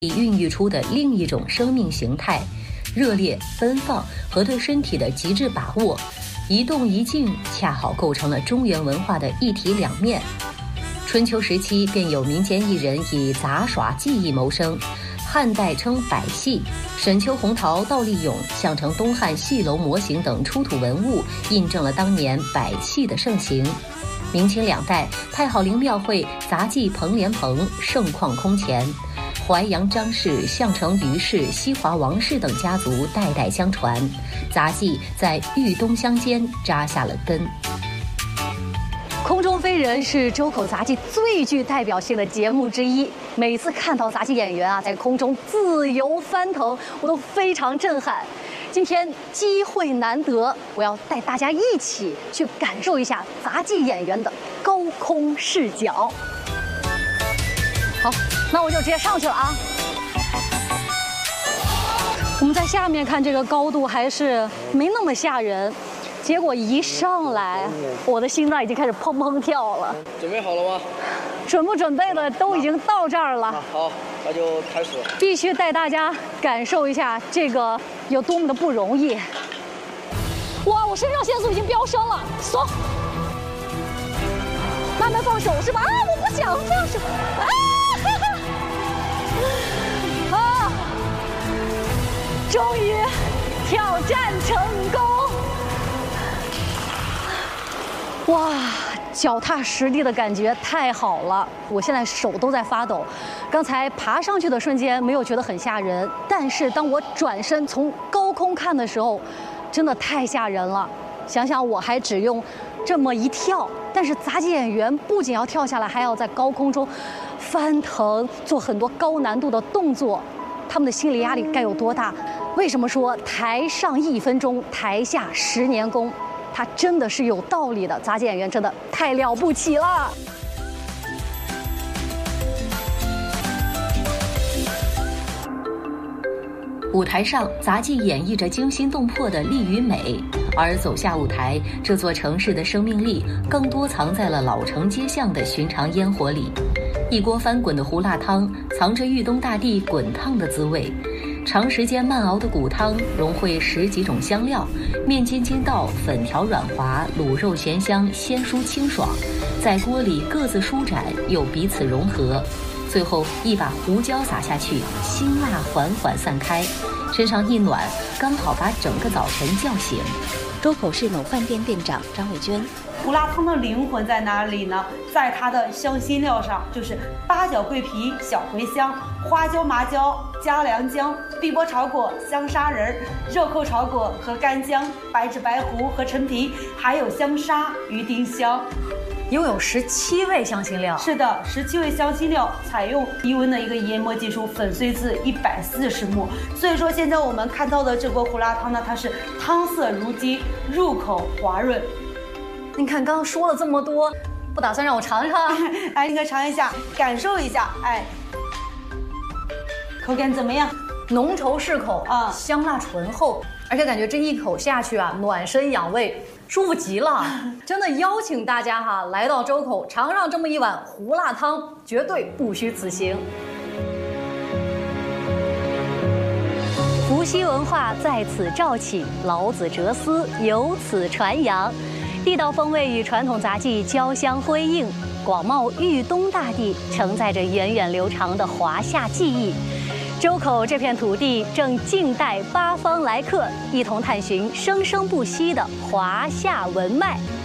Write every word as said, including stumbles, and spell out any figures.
孕育出的另一种生命形态，热烈、奔放和对身体的极致把握，一动一静恰好构成了中原文化的一体两面。春秋时期便有民间艺人以杂耍技艺谋生，汉代称百戏。沈丘红桃、倒立俑、项城东汉戏楼模型等出土文物，印证了当年百戏的盛行。明清两代，太好陵庙会杂技彭莲棚盛况空前，淮阳张氏、项城于氏、西华王氏等家族代代相传，杂技在豫东乡间扎下了根。 空中飞人是周口杂技最具代表性的节目之一，每次看到杂技演员啊在空中自由翻腾，我都非常震撼。今天机会难得，我要带大家一起去感受一下杂技演员的高空视角。好，那我就直接上去了啊。我们在下面看这个高度还是没那么吓人。结果一上来，我的心脏已经开始砰砰跳了。 准备好了吗？ 准不准备的都已经到这儿了。 好，那就开始。 必须带大家感受一下这个有多么的不容易。哇，我肾上腺素已经飙升了，松。慢慢放手是吧？啊，我不想放手。啊！啊！终于挑战成功。哇，脚踏实地的感觉太好了！我现在手都在发抖。刚才爬上去的瞬间没有觉得很吓人，但是当我转身从高空看的时候，真的太吓人了。想想我还只用这么一跳，但是杂技演员不仅要跳下来，还要在高空中翻腾，做很多高难度的动作，他们的心理压力该有多大？为什么说台上一分钟，台下十年功？他真的是有道理的，杂技演员真的太了不起了。 舞台上，杂技演绎着惊心动魄的力与美，而走下舞台，这座城市的生命力更多藏在了老城街巷的寻常烟火里。一锅翻滚的胡辣汤，藏着豫东大地滚烫的滋味。长时间慢熬的骨汤融汇十几种香料，面筋筋道，粉条软滑，卤肉咸香，鲜酥清爽，在锅里各自舒展又彼此融合。最后一把胡椒撒下去，辛辣缓缓散开，身上一暖，刚好把整个早晨叫醒。 周口市某饭店店长张伟娟。 胡辣汤的灵魂在哪里呢？在它的香辛料上，就是八角、桂皮、小茴香、花椒、麻椒、嘉良姜、碧波炒果、香砂仁、肉蔻炒果和干姜、白芷、白胡和陈皮，还有香砂与丁香。 一共有十七味香辛料。 是的，十七味香辛料采用低温的一个研磨技术，粉碎至一百四十目。所以说，现在我们看到的这锅胡辣汤呢，它是汤色如鸡，入口滑润。 你看，刚刚说了这么多，不打算让我尝尝？ 来，你可以尝一下，感受一下，哎，口感怎么样？ 浓稠适口啊，香辣醇厚，而且感觉这一口下去啊，暖身养胃，舒服极了。真的邀请大家哈，来到周口尝上这么一碗胡辣汤，绝对不虚此行。伏羲文化在此肇起，老子哲思由此传扬。地道风味与传统杂技交相辉映，广袤豫东大地承载着源远流长的华夏技艺。周口这片土地正静待八方来客，一同探寻生生不息的华夏文脉。